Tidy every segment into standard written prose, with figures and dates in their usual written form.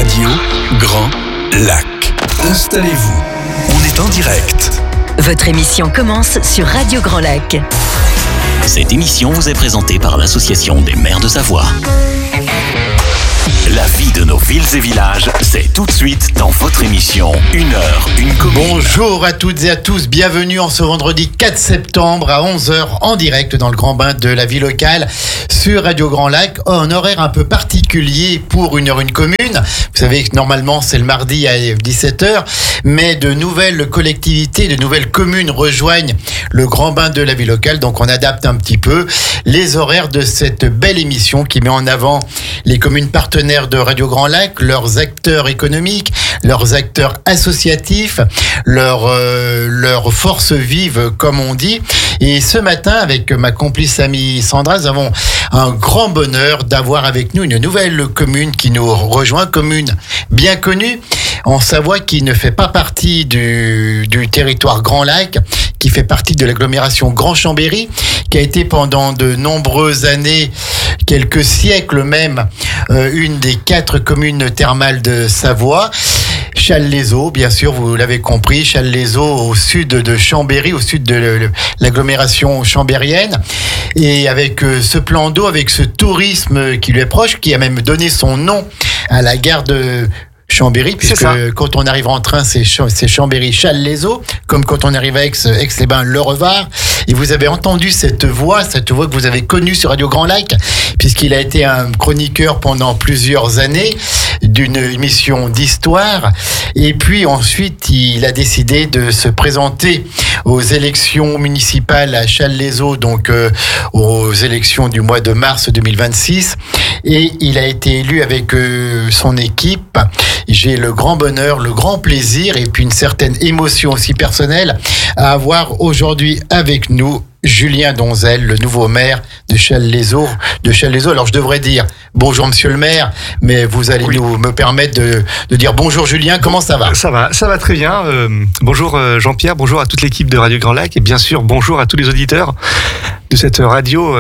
Radio Grand Lac. Installez-vous, on est en direct. Votre émission commence sur Radio Grand Lac. Cette émission vous est présentée par l'Association des maires de Savoie. La vie de nos villes et villages, c'est tout de suite dans votre émission Une heure, une commune. Bonjour à toutes et à tous, bienvenue en ce vendredi 4 septembre à 11h en direct dans le grand bain de la vie locale sur Radio Grand Lac, un horaire un peu particulier pour Une heure, une commune. Vous savez que normalement c'est le mardi à 17h, mais de nouvelles collectivités, de nouvelles communes rejoignent le grand bain de la vie locale, donc on adapte un petit peu les horaires de cette belle émission qui met en avant les communes partenaires de Radio Grand Lac, leurs acteurs économiques, leurs acteurs associatifs, leurs forces vives, comme on dit. Et ce matin, avec ma complice amie Sandra, nous avons un grand bonheur d'avoir avec nous une nouvelle commune qui nous rejoint, commune bien connue en Savoie, qui ne fait pas partie du territoire Grand Lac, qui fait partie de l'agglomération Grand Chambéry, qui a été pendant de nombreuses années, quelques siècles même, une des 4 communes thermales de Savoie. Challes-les-Eaux, bien sûr, vous l'avez compris, Challes-les-Eaux au sud de Chambéry, au sud de l'agglomération chambérienne. Et avec ce plan d'eau, avec ce tourisme qui lui est proche, qui a même donné son nom à la gare de Chambéry, puisque quand on arrive en train, c'est Chambéry, Challes-les-Eaux, comme quand on arrive à Aix-les-Bains, Le Revard. Et vous avez entendu cette voix que vous avez connue sur Radio Grand Lac, puisqu'il a été un chroniqueur pendant plusieurs années d'une émission d'histoire. Et puis ensuite, il a décidé de se présenter aux élections municipales à Challes-les-Eaux, donc aux élections du mois de mars 2026. Et il a été élu avec son équipe. J'ai le grand bonheur, le grand plaisir et puis une certaine émotion aussi personnelle à avoir aujourd'hui avec nous Julien Donzel, le nouveau maire de Challes-les-Eaux. Alors je devrais dire bonjour monsieur le maire, mais vous allez me permettre de dire bonjour Julien, comment ça va ? Ça va très bien. Bonjour Jean-Pierre, bonjour à toute l'équipe de Radio Grand Lac et bien sûr bonjour à tous les auditeurs de cette radio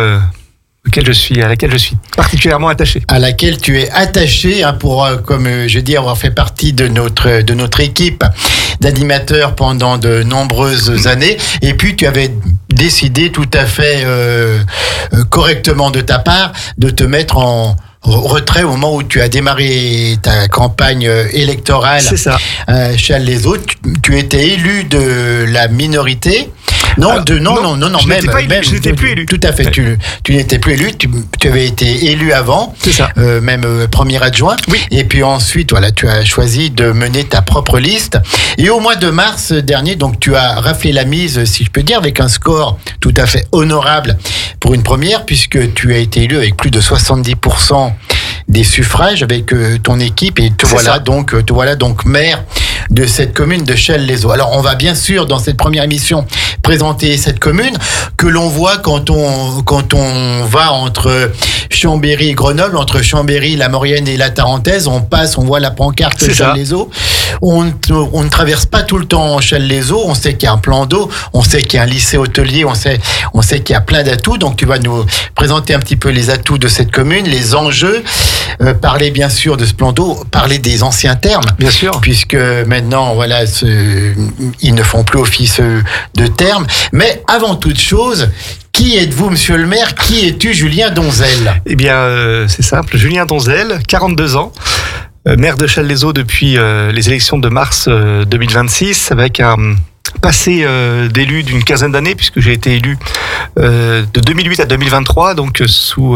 à laquelle je suis particulièrement attaché. À laquelle tu es attaché, pour, comme je dis, avoir fait partie de notre équipe d'animateurs pendant de nombreuses années. Et puis, tu avais décidé tout à fait correctement de ta part de te mettre en retrait au moment où tu as démarré ta campagne électorale. C'est ça. Challes-les-Eaux, tu étais élu de la minorité. Non, je n'étais plus élu. Tout à fait, tu n'étais plus élu, tu avais été élu avant, c'est ça. Même premier adjoint. Oui. Et puis ensuite, voilà, tu as choisi de mener ta propre liste. Et au mois de mars dernier, donc tu as raflé la mise, si je peux dire, avec un score tout à fait honorable pour une première, puisque tu as été élu avec plus de 70% des suffrages avec ton équipe et te voilà donc maire de cette commune de Challes-les-Eaux. Alors on va bien sûr dans cette première émission présenter cette commune que l'on voit quand on va entre Chambéry et Grenoble, entre Chambéry, la Maurienne et la Tarentaise, on voit la pancarte de Challes-les-Eaux. On ne traverse pas tout le temps Challes-les-Eaux, on sait qu'il y a un plan d'eau, on sait qu'il y a un lycée hôtelier, on sait qu'il y a plein d'atouts, donc tu vas nous présenter un petit peu les atouts de cette commune, les enjeux, parler bien sûr de ce plan d'eau, parler des anciens termes, bien sûr, puisque maintenant voilà, ils ne font plus office de termes. Mais avant toute chose, qui êtes-vous, monsieur le maire ? Qui es-tu, Julien Donzel ? Eh bien, c'est simple, Julien Donzel, 42 ans, maire de Challes-les-Eaux depuis les élections de mars 2026, avec un passé d'élu d'une quinzaine d'années, puisque j'ai été élu de 2008 à 2023, donc sous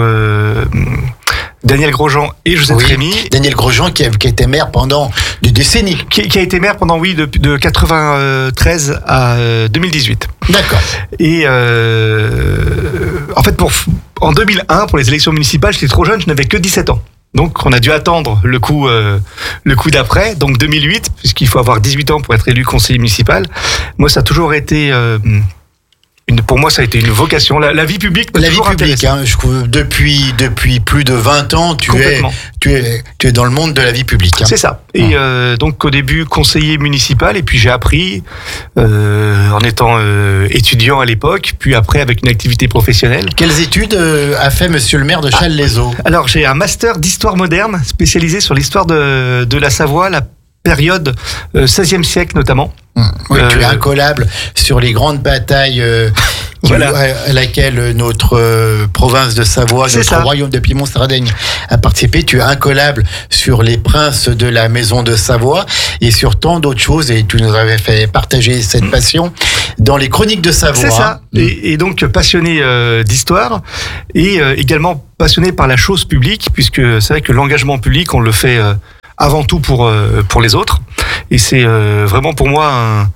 Daniel Grosjean et Josette Rémy. Daniel Grosjean qui a été maire pendant des décennies. Qui a été maire pendant, de 93 à 2018. D'accord. Et en fait, en 2001, pour les élections municipales, j'étais trop jeune, je n'avais que 17 ans. Donc, on a dû attendre le coup d'après, donc 2008, puisqu'il faut avoir 18 ans pour être élu conseiller municipal. Moi, ça a toujours été pour moi, ça a été une vocation. La vie publique m'a La vie toujours publique, intéressé. je trouve, depuis plus de 20 ans, tu es dans le monde de la vie publique. C'est ça. Et donc au début conseiller municipal, et puis j'ai appris en étant étudiant à l'époque, puis après avec une activité professionnelle. Quelles études a fait Monsieur le maire de Challes-les-Eaux? Alors j'ai un master d'histoire moderne spécialisé sur l'histoire de la Savoie, la période 16e siècle notamment. Oui, tu es incollable sur les grandes batailles à laquelle notre province de Savoie, notre royaume de Piémont-Sardaigne a participé. Tu es incollable sur les princes de la maison de Savoie et sur tant d'autres choses. Et tu nous avais fait partager cette passion dans les chroniques de Savoie. C'est ça. Et donc passionné d'histoire et également passionné par la chose publique, puisque c'est vrai que l'engagement public, on le fait avant tout pour les autres. Et c'est vraiment pour moi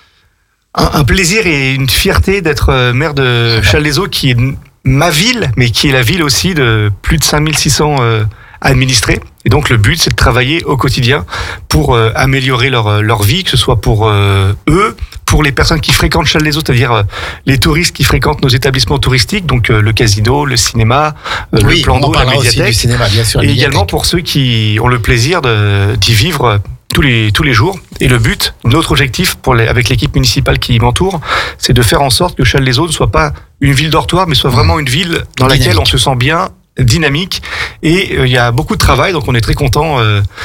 un plaisir et une fierté d'être maire de Challes-les-Eaux, qui est ma ville, mais qui est la ville aussi de plus de 5600 administrés. Et donc le but, c'est de travailler au quotidien pour améliorer leur vie, que ce soit pour eux, pour les personnes qui fréquentent Challes-les-Eaux, c'est-à-dire les touristes qui fréquentent nos établissements touristiques, donc le casino, le cinéma, le plan d'eau, la médiathèque, du cinéma, bien sûr, et également pour ceux qui ont le plaisir d'y vivre tous les jours. Et le but, notre objectif avec l'équipe municipale qui m'entoure, c'est de faire en sorte que Challes-les-Eaux ne soit pas une ville dortoir, mais soit vraiment une ville dans laquelle on se sent bien, dynamique, et il y a beaucoup de travail, donc on est très content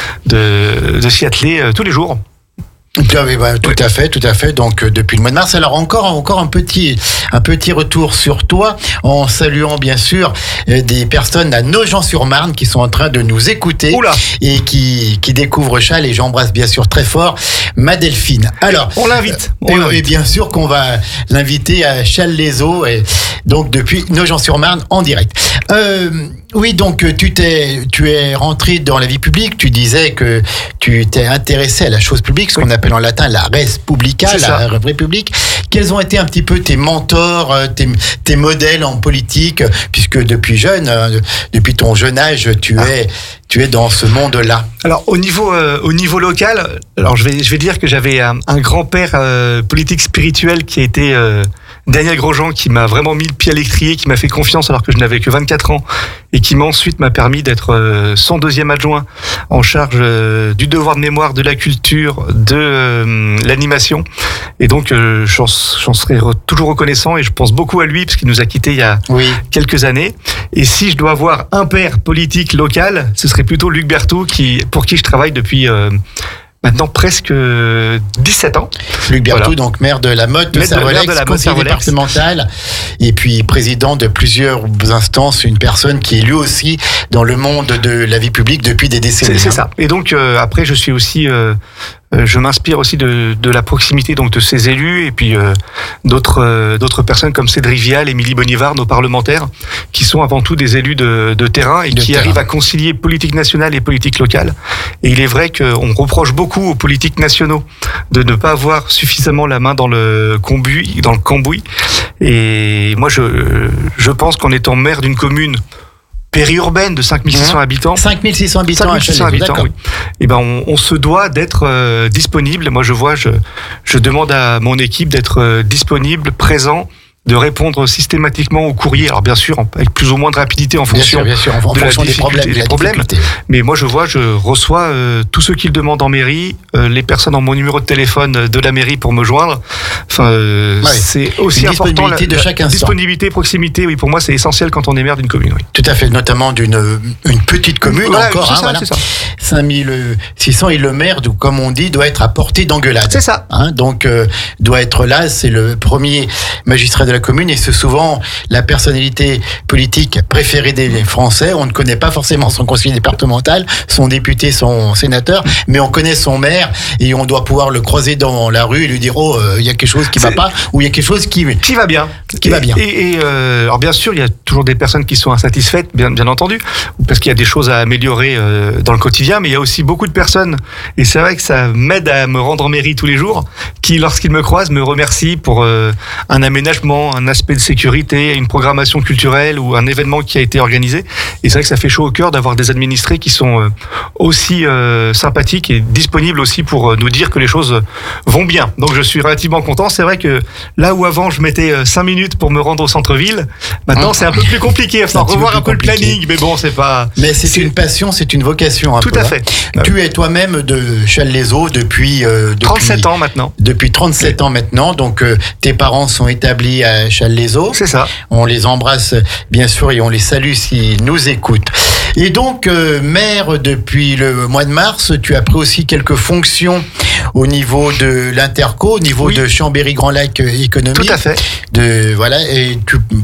de s'y atteler tous les jours. Tout à fait. Donc depuis le mois de mars, alors encore un petit retour sur toi, en saluant bien sûr des personnes à Nogent-sur-Marne qui sont en train de nous écouter. Oula. Et qui découvrent Challes, et j'embrasse bien sûr très fort ma Delphine. Alors on l'invite. Et bien sûr qu'on va l'inviter à Challes-les-Eaux, et donc depuis Nogent-sur-Marne en direct. Oui, donc tu es rentré dans la vie publique. Tu disais que tu t'es intéressé à la chose publique, ce qu'on appelle en latin la res publica, la République. Quels ont été un petit peu tes mentors, tes modèles en politique, puisque depuis ton jeune âge, tu es dans ce monde-là. Alors au niveau local, alors je vais dire que j'avais un grand-père politique spirituel qui a été Daniel Grosjean, qui m'a vraiment mis le pied à l'étrier, qui m'a fait confiance alors que je n'avais que 24 ans, et qui ensuite m'a permis d'être son deuxième adjoint en charge du devoir de mémoire, de la culture, de l'animation. Et donc j'en serai toujours reconnaissant, et je pense beaucoup à lui parce qu'il nous a quittés il y a quelques années. Et si je dois avoir un père politique local, ce serait plutôt Luc Berthoud, pour qui je travaille depuis maintenant presque 17 ans. Luc Berthoud, donc maire de la Motte de Servolex, conseiller départemental, et puis président de plusieurs instances, une personne qui est lui aussi dans le monde de la vie publique depuis des décennies. C'est ça. Et donc après, je suis aussi je m'inspire aussi de la proximité donc de ces élus, et puis d'autres personnes comme Cédric Vial, Émilie Bonivard, nos parlementaires, qui sont avant tout des élus de terrain et qui arrivent à concilier politique nationale et politique locale. Et il est vrai qu'on reproche beaucoup aux politiques nationaux de ne pas avoir suffisamment la main dans le cambouis. Et moi, je pense qu'en étant maire d'une commune périurbaine de 5600 habitants. 5600 habitants, oui. Et ben, on se doit d'être disponible. Moi, je demande à mon équipe d'être disponible, présent, de répondre systématiquement aux courriers. Alors bien sûr, avec plus ou moins de rapidité en fonction, des problèmes. Mais moi, je reçois tous ceux qui le demandent en mairie, les personnes ont mon numéro de téléphone de la mairie pour me joindre. Enfin, c'est aussi important. Disponibilité de chaque instant. Disponibilité, proximité, oui, pour moi, c'est essentiel quand on est maire d'une commune. Oui. Tout à fait, notamment une petite commune encore. C'est ça. 5600 et le maire, comme on dit, doit être à portée d'engueulade. C'est ça. Donc, doit être là, c'est le premier magistrat de la commune, et c'est souvent la personnalité politique préférée des Français. On ne connaît pas forcément son conseiller départemental, son député, son sénateur, mais on connaît son maire, et on doit pouvoir le croiser dans la rue et lui dire il y a quelque chose qui va pas, ou il y a quelque chose qui va bien. Et alors bien sûr, il y a toujours des personnes qui sont insatisfaites, bien entendu, parce qu'il y a des choses à améliorer dans le quotidien, mais il y a aussi beaucoup de personnes, et c'est vrai que ça m'aide à me rendre en mairie tous les jours, qui, lorsqu'ils me croisent, me remercient pour un aménagement, équipement, un aspect de sécurité, une programmation culturelle ou un événement qui a été organisé. Et c'est vrai que ça fait chaud au cœur d'avoir des administrés qui sont aussi sympathiques et disponibles aussi pour nous dire que les choses vont bien. Donc je suis relativement content. C'est vrai que là où avant je mettais 5 minutes pour me rendre au centre-ville, maintenant c'est un peu plus compliqué. Il faut revoir un peu le planning, mais bon, c'est pas... Mais c'est une passion, c'est une vocation. Tout à fait. Tu es toi-même de Challes-les-Eaux depuis 37 ans maintenant. Depuis 37 ans maintenant. Donc tes parents sont établis à Challes-les-Eaux. C'est ça. On les embrasse bien sûr et on les salue s'ils nous écoutent. Et donc maire depuis le mois de mars, tu as pris aussi quelques fonctions au niveau de l'Interco, au niveau de Chambéry-Grand Lac économique. Tout à fait. Voilà, et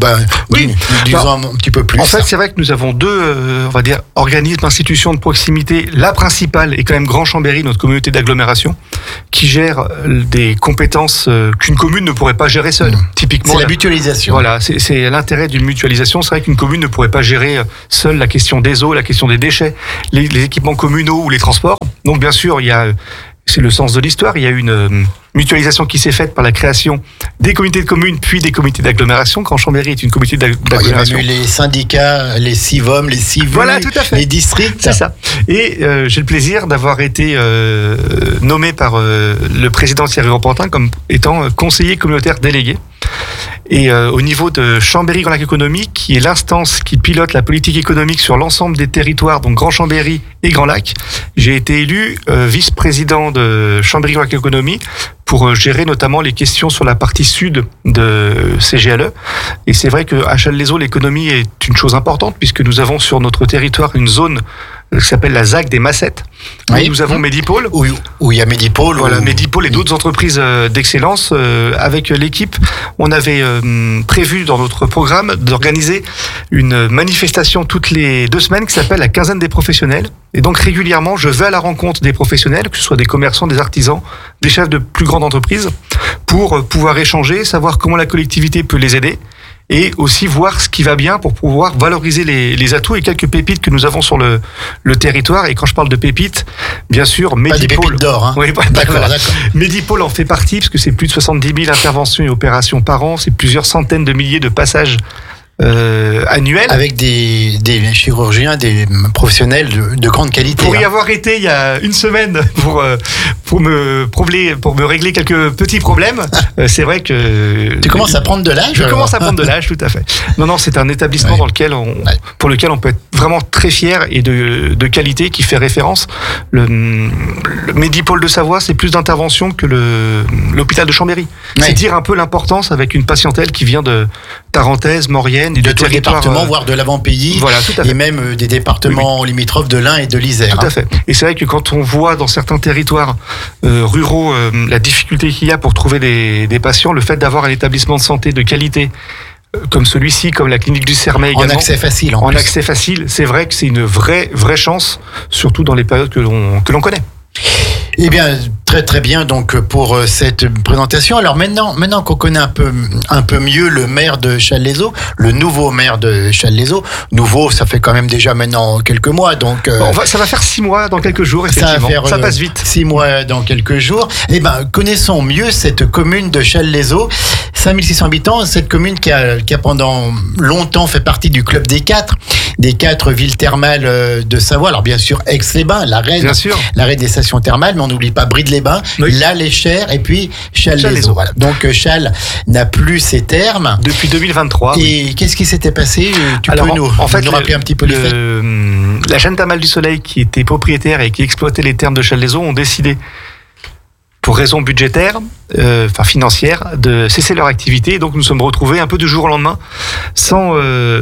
disons un petit peu plus. En fait, c'est vrai que nous avons deux, on va dire, organismes, institutions de proximité. La principale est quand même Grand Chambéry, notre communauté d'agglomération, qui gère des compétences qu'une commune ne pourrait pas gérer seule. Typiquement, c'est la mutualisation. Voilà, c'est l'intérêt d'une mutualisation. C'est vrai qu'une commune ne pourrait pas gérer seule la question des eaux, la question des déchets, les équipements communaux ou les transports. Donc, bien sûr, c'est le sens de l'histoire. Il y a une mutualisation qui s'est faite par la création des comités de communes, puis des comités d'agglomération. Grand Chambéry est une communauté d'agglomération. Il y a même eu les syndicats, les CIVOM, les CIVU, voilà, tout à fait. les districts. C'est ça. Et j'ai le plaisir d'avoir été nommé par le président Thierry Repentin comme étant conseiller communautaire délégué. Et au niveau de Chambéry-Grand Lac Économique, qui est l'instance qui pilote la politique économique sur l'ensemble des territoires, donc Grand Chambéry et Grand Lac, j'ai été élu vice-président de Chambéry-Grand Lac Économie pour gérer notamment les questions sur la partie sud de CGLE. Et c'est vrai qu'à Challes-les-Eaux, l'économie est une chose importante puisque nous avons sur notre territoire une zone qui s'appelle la ZAC des Massettes. Oui. Nous avons Medipôle. Où il y a Medipôle. Voilà, Medipôle et d'autres entreprises d'excellence. Avec l'équipe, on avait prévu dans notre programme d'organiser une manifestation toutes les 2 semaines qui s'appelle la quinzaine des professionnels. Et donc régulièrement, je vais à la rencontre des professionnels, que ce soit des commerçants, des artisans, des chefs de plus grandes entreprises, pour pouvoir échanger, savoir comment la collectivité peut les aider. Et aussi voir ce qui va bien pour pouvoir valoriser les atouts et quelques pépites que nous avons sur le territoire. Et quand je parle de pépites, bien sûr, Medipôle... Pas des pépites d'or, hein. Oui, d'accord. Medipôle en fait partie, parce que c'est plus de 70 000 interventions et opérations par an, c'est plusieurs centaines de milliers de passages annuel. Avec des chirurgiens, des professionnels de grande qualité. Pour y avoir été il y a une semaine pour me régler quelques petits problèmes, c'est vrai que... Tu commences à prendre de l'âge? Je commence à prendre de l'âge, tout à fait. Non, c'est un établissement pour lequel on peut être vraiment très fier et de qualité, qui fait référence. Le Medipôle de Savoie, c'est plus d'intervention que l'hôpital de Chambéry. C'est dire un peu l'importance avec une patientèle qui vient de Tarentaise, Maurienne, et de tous les départements, voire de l'avant-pays, voilà, tout à fait. Et même des départements limitrophes de l'Ain et de l'Isère. Tout à fait. Et c'est vrai que quand on voit dans certains territoires ruraux la difficulté qu'il y a pour trouver des patients, le fait d'avoir un établissement de santé de qualité comme celui-ci, comme la clinique du Sermet également. En accès facile. En accès facile, c'est vrai que c'est une vraie chance, surtout dans les périodes que l'on connaît. Eh bien, très très bien donc pour cette présentation. Alors maintenant qu'on connaît un peu mieux le maire de Challes-les-Eaux, le nouveau maire de Challes-les-Eaux, nouveau, ça fait quand même déjà maintenant quelques mois, donc ça va faire 6 mois dans quelques jours, effectivement. Ça passe vite. 6 mois dans quelques jours. Eh ben, connaissons mieux cette commune de Challes-les-Eaux, 5600 habitants, cette commune qui a pendant longtemps fait partie du club des 4 villes thermales de Savoie. Alors bien sûr Aix-les-Bains, la reine des stations thermales, mais on n'oublie pas Bride-les-Bains, La Léchère et puis Challes-les-Eaux. Voilà. Donc Challes n'a plus ses termes depuis 2023. Et qu'est-ce qui s'était passé? Tu peux nous rappeler un petit peu les faits? La chaîne thermale du Soleil, qui était propriétaire et qui exploitait les termes de Challes-les-Eaux, ont décidé, pour raisons budgétaires, financières, de cesser leur activité. Donc nous sommes retrouvés un peu du jour au lendemain sans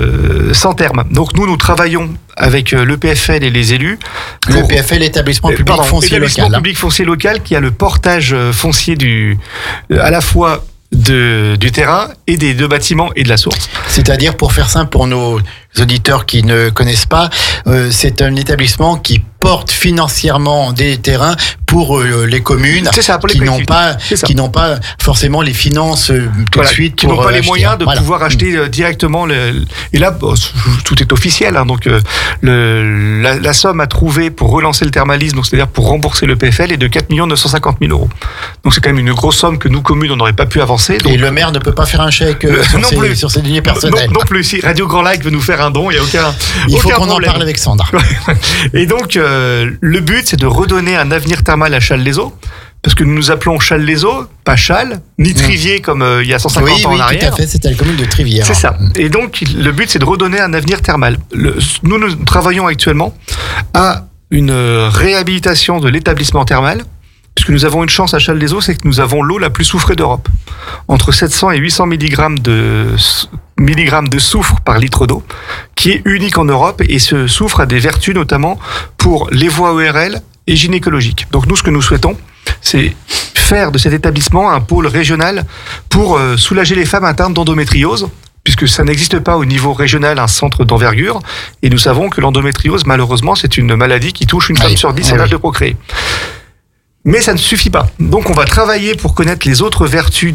terme. Donc nous travaillons avec l'EPFL et les élus. L'EPFL, l'établissement public foncier local. Public foncier local, qui a le portage foncier à la fois du terrain et des 2 bâtiments et de la source. C'est-à-dire, pour faire simple pour nos auditeurs qui ne connaissent pas, c'est un établissement qui portent financièrement des terrains pour les communes C'est ça, pour les qui n'ont collectivités. pas forcément les finances tout de suite qui pour n'ont pas les acheter. moyens de Voilà. pouvoir acheter directement. Et là, tout est officiel. Donc, la somme à trouver pour relancer le thermalisme, donc c'est-à-dire pour rembourser le PFL, est de 4 950 000 euros. Donc, c'est quand même une grosse somme que nous, communes, on n'aurait pas pu avancer. Donc, Et le maire ne peut pas faire un chèque sur ses deniers personnels. non plus. Si Radio Grand Lac veut nous faire un don, il n'y a aucun Il faut aucun qu'on problème. en parle avec Sandra. Et donc, le but, c'est de redonner un avenir thermal à Challes-les-Eaux. Parce que nous nous appelons Challes-les-Eaux, pas Châles, ni Trivier comme il y a 150 ans en Oui, arrière. tout à fait, c'était la commune de Trivière. C'est ça. Et donc, le but, c'est de redonner un avenir thermal. Nous travaillons actuellement à une réhabilitation de l'établissement thermal, puisque nous avons une chance à Challes-les-Eaux, c'est que nous avons l'eau la plus soufrée d'Europe. Entre 700 et 800 milligrammes de soufre par litre d'eau, qui est unique en Europe, et ce soufre a des vertus notamment pour les voies ORL et gynécologiques. Donc nous, ce que nous souhaitons, c'est faire de cet établissement un pôle régional pour soulager les femmes atteintes d'endométriose, puisque ça n'existe pas au niveau régional un centre d'envergure, et nous savons que l'endométriose, malheureusement, c'est une maladie qui touche une femme sur 10 à l'âge de procréer. Mais ça ne suffit pas. Donc on va travailler pour connaître les autres vertus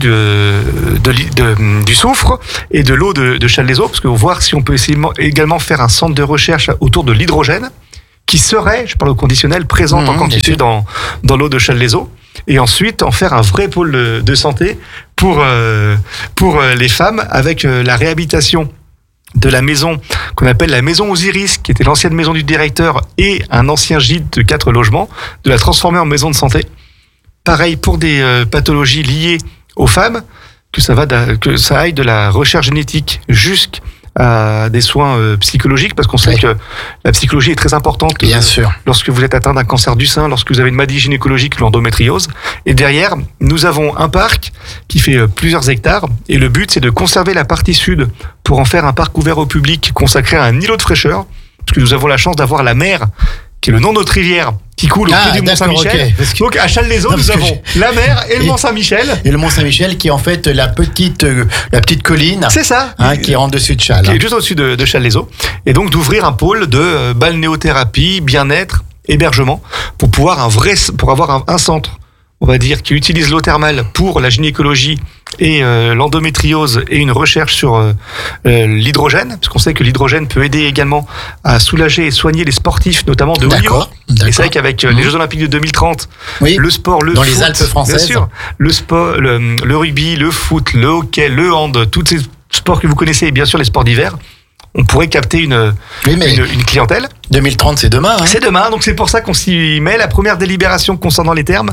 du soufre et de l'eau de Challes-les-Eaux, parce que voir si on peut également faire un centre de recherche autour de l'hydrogène, qui serait, je parle au conditionnel, présente en quantité dans l'eau de Challes-les-Eaux, et ensuite en faire un vrai pôle de santé pour les femmes, avec la réhabilitation de la maison qu'on appelle la maison Osiris, qui était l'ancienne maison du directeur et un ancien gîte de 4 logements, de la transformer en maison de santé. Pareil pour des pathologies liées aux femmes, que ça aille de la recherche génétique jusqu'à des soins psychologiques, parce qu'on sait que la psychologie est très importante. Bien sûr. Lorsque vous êtes atteint d'un cancer du sein, lorsque vous avez une maladie gynécologique, l'endométriose. Et derrière, nous avons un parc qui fait plusieurs hectares, et le but, c'est de conserver la partie sud pour en faire un parc ouvert au public consacré à un îlot de fraîcheur, parce que nous avons la chance d'avoir la mer, qui est le nom de notre rivière, qui coule au pied du Mont-Saint-Michel. Okay. Donc à Challes-les-Eaux, nous avons la mer et le Mont-Saint-Michel. Et le Mont-Saint-Michel, qui est en fait la petite colline. C'est ça. Qui est en dessus de Châles. Qui est juste au-dessus de Challes-les-Eaux. Et donc d'ouvrir un pôle de balnéothérapie, bien-être, hébergement, pour avoir un centre, on va dire, qui utilise l'eau thermale pour la gynécologie et l'endométriose, et une recherche sur l'hydrogène, parce qu'on sait que l'hydrogène peut aider également à soulager et soigner les sportifs, notamment de haut niveau. Et c'est vrai qu'avec les Jeux Olympiques de 2030, le sport, le dans foot, les Alpes françaises, bien sûr, le sport, le rugby, le foot, le hockey, le hand, tous ces sports que vous connaissez, et bien sûr les sports d'hiver, on pourrait capter une clientèle. 2030, c'est demain. C'est demain, donc c'est pour ça qu'on s'y met. La première délibération concernant les termes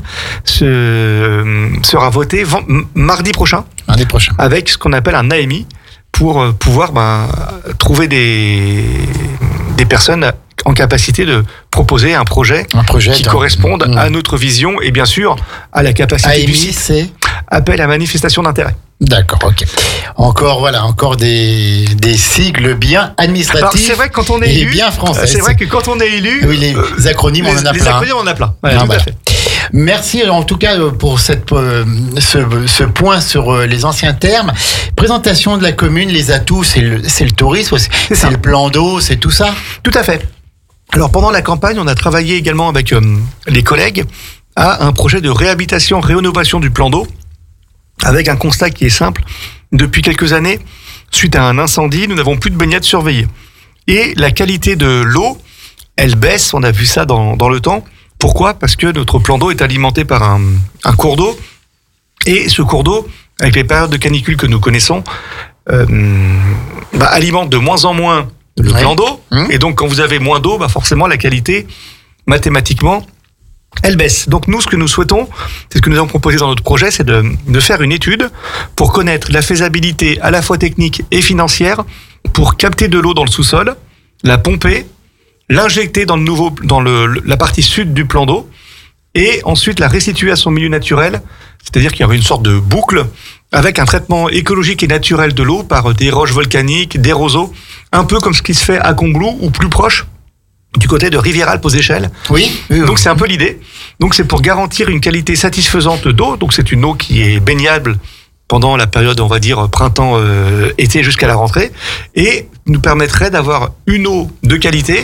sera votée mardi prochain. Mardi prochain. Avec ce qu'on appelle un AMI, pour pouvoir trouver des personnes en capacité de proposer un projet qui corresponde à notre vision et bien sûr à la capacité du site. C'est appel à manifestation d'intérêt. D'accord, ok. Encore des sigles bien administratifs. Alors, c'est vrai que quand on est élu, bien français. C'est vrai que quand on est élu, oui, les acronymes, on en a plein. Les acronymes, on en a plein. Ouais, tout à fait. Merci en tout cas pour ce point sur les anciens termes. Présentation de la commune, les atouts, c'est le tourisme, c'est le plan d'eau, c'est tout ça. Tout à fait. Alors pendant la campagne, on a travaillé également avec les collègues à un projet de réhabilitation, rénovation du plan d'eau, avec un constat qui est simple. Depuis quelques années, suite à un incendie, nous n'avons plus de baignade surveillée. Et la qualité de l'eau, elle baisse, on a vu ça dans le temps. Pourquoi ? Parce que notre plan d'eau est alimenté par un cours d'eau. Et ce cours d'eau, avec les périodes de canicule que nous connaissons, alimente de moins en moins le plan d'eau. Et donc, quand vous avez moins d'eau, forcément, la qualité, mathématiquement, elle baisse. Donc nous, ce que nous souhaitons, c'est ce que nous avons proposé dans notre projet, c'est de faire une étude pour connaître la faisabilité à la fois technique et financière pour capter de l'eau dans le sous-sol, la pomper, l'injecter dans la partie sud du plan d'eau et ensuite la restituer à son milieu naturel, c'est-à-dire qu'il y aurait une sorte de boucle avec un traitement écologique et naturel de l'eau par des roches volcaniques, des roseaux, un peu comme ce qui se fait à Combloux ou plus proche, du côté de Rivière-Alpes-aux-Échelles. Oui. Donc c'est un peu l'idée. Donc c'est pour garantir une qualité satisfaisante d'eau. Donc c'est une eau qui est baignable pendant la période, on va dire, printemps-été jusqu'à la rentrée, et nous permettrait d'avoir une eau de qualité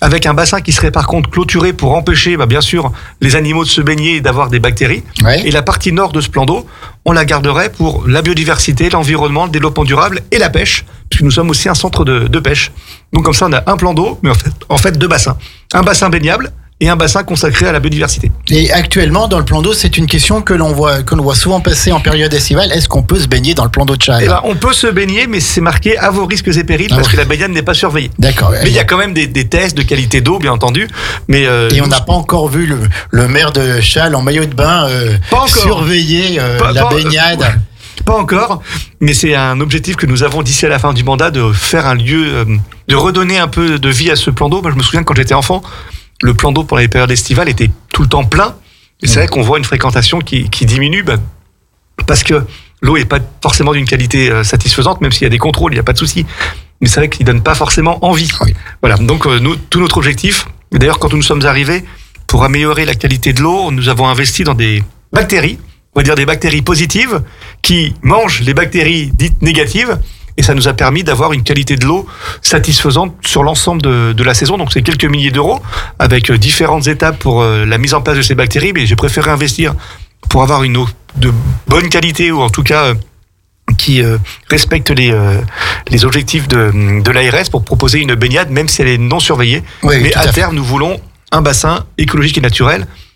avec un bassin qui serait par contre clôturé pour empêcher, bien sûr, les animaux de se baigner et d'avoir des bactéries. Ouais. Et la partie nord de ce plan d'eau, on la garderait pour la biodiversité, l'environnement, le développement durable et la pêche, puisque nous sommes aussi un centre de pêche. Donc comme ça, on a un plan d'eau, mais en fait 2 bassins. Un bassin baignable et un bassin consacré à la biodiversité. Et actuellement, dans le plan d'eau, c'est une question que l'on voit souvent passer en période estivale. Est-ce qu'on peut se baigner dans le plan d'eau de Chasles? On peut se baigner, mais c'est marqué à vos risques et périls, parce que la baignade n'est pas surveillée. D'accord. Mais il y a quand même des tests de qualité d'eau, bien entendu. Mais et on n'a pas encore vu le maire de Chasles en maillot de bain surveiller la baignade. Pas encore, mais c'est un objectif que nous avons d'ici à la fin du mandat, de faire un lieu, de redonner un peu de vie à ce plan d'eau. Moi, je me souviens quand j'étais enfant, le plan d'eau pour les périodes estivales était tout le temps plein. Et c'est vrai qu'on voit une fréquentation qui diminue, parce que l'eau n'est pas forcément d'une qualité satisfaisante, même s'il y a des contrôles, il n'y a pas de souci. Mais c'est vrai qu'il ne donne pas forcément envie. Oui. Voilà, donc tout notre objectif, d'ailleurs quand nous sommes arrivés, pour améliorer la qualité de l'eau, nous avons investi dans des bactéries, on va dire des bactéries positives, qui mangent les bactéries dites négatives. Et ça nous a permis d'avoir une qualité de l'eau satisfaisante sur l'ensemble de la saison. Donc c'est quelques milliers d'euros avec différentes étapes pour la mise en place de ces bactéries. Mais j'ai préféré investir pour avoir une eau de bonne qualité, ou en tout cas qui respecte les objectifs de l'ARS, pour proposer une baignade, même si elle est non surveillée. Oui, mais à terme, nous voulons un bassin écologique et naturel.